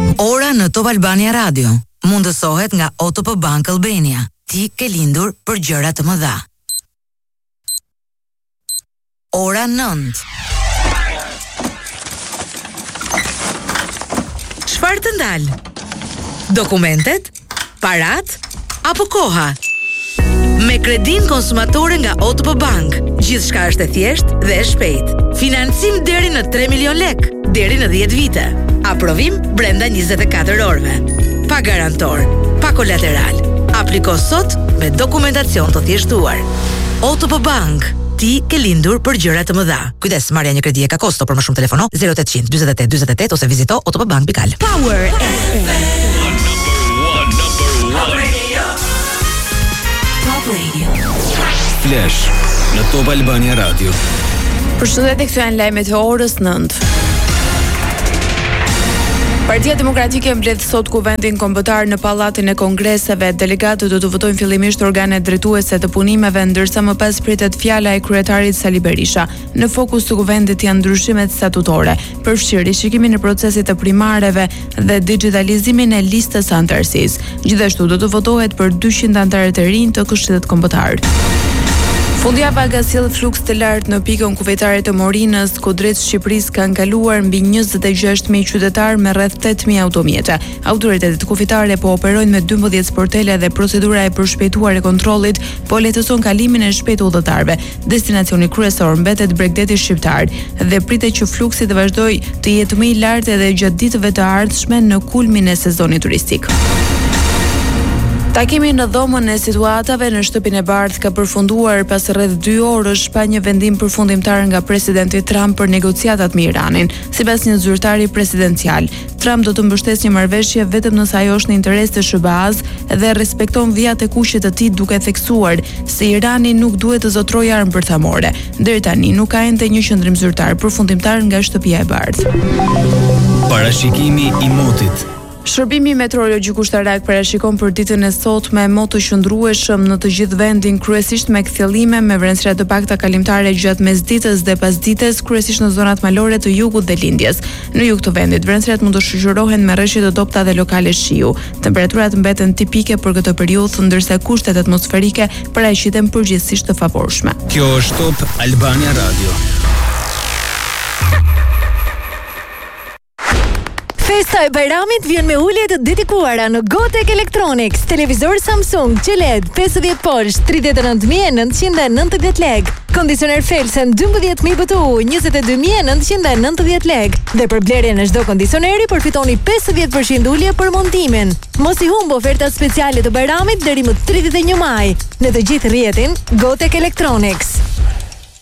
Ora në Top Albania Radio mundësohet nga OTP Bank Albania. Ti ke lindur për gjëra të mëdha. Ora 9. Çfarë të ndal? Dokumentet, parat apo koha? Me kredin konsumatore nga OTP Bank, gjithçka është e thjeshtë dhe e shpejtë. Financim deri në 3 milion lek, deri në 10 vite. Aprovim brenda 24 orëve. Pa garantor, pa kolateral. Apliko sot me dokumentacion të thjeshtuar. OTP Bank, ti ke lindur për gjëra të mëdha. Kujdes, marrja një kredi e ka kosto, për më shumë telefono 0800 48 48 ose vizito otpbank.al. Power FM. Top Radio. Top Radio. Flash në Top Albania Radio. Përshëndetje, këtu janë lajmet e orës 9. Partia Demokratike mbledh sot kuvendin kombëtar në pallatin e kongreseve. Delegatët do të votojnë fillimisht organet drejtuese të punimeve, ndërsa më pas pritet fjala e kryetarit Sali Berisha. Në fokus të kuvendit janë ndryshimet statutore, përfshirë rishikimin e procesit të primareve dhe digitalizimin e listës së anëtarësisë. Gjithashtu do të votohet për 200 anëtarë të rinj të Këshillit Kombëtar. Fundjava ka sjell fluks të lartë në pikën kuvejtare të Morinës, ku drejt Shqipërisë kanë kaluar mbi 26.000 qytetar me rreth 8.000 automjete. Autoritetet kufitare po operojnë me 12 sportele dhe procedura e përshpejtuar e kontrollit po lehtëson kalimin e shpejtë udhëtarëve. Destinacioni kryesor mbetet Bregdeti shqiptar dhe pritet që fluksi të vazhdojë të jetë më i lartë edhe gjatë ditëve të ardhshme në kulmin e sezonit turistik. Takimi në dhomën e situatave në shtëpinë e Bardh ka përfunduar pas rreth 2 orësh pa një vendim përfundimtar nga presidenti Trump për negociatat me Iranin. Sipas një zyrtari presidencial, Trump do të mbështesë një marrëveshje vetëm nëse ajo është në interes të SBA-s dhe respekton vijat e kushtit të tij, duke theksuar se Irani nuk duhet të zotrojë armë bërthamore. Deri tani nuk ka ende një qendrim zyrtar përfundimtar nga shtëpia e Bardh. Parashikimi I motit. Shërbimi meteorologjik ushtarak parashikon për ditën e sotme mot të qëndrueshëm në të gjithë vendin, kryesisht me kthjellime me vrenësira të pakta kalimtare gjatë mesditës dhe pasdites, kryesisht në zonat malore të jugut dhe lindjes. Në jug të vendit, vrenësirat mund të shoqërohen me rreshje të dobta dhe lokale shiu. Temperaturat mbeten tipike për këtë periudhë, ndërsa kushtet atmosferike paraqiten përgjithsisht të favorshme. Kjo është Top Albania Radio. Festa e Bajramit vjen me ulje të dedikuara në Gotek Electronics. Televizor Samsung QLED 50 polsh 39.990 lek. Kondicioner Felsen 12.000 BTU 22.990 lek. Dhe për blerjen e çdo kondicioneri përfitoni 50% ulje për montimin. Mos I humb ofertat speciale të Bajramit deri më 31 maj. Në të gjithë rrjetin Gotek Electronics.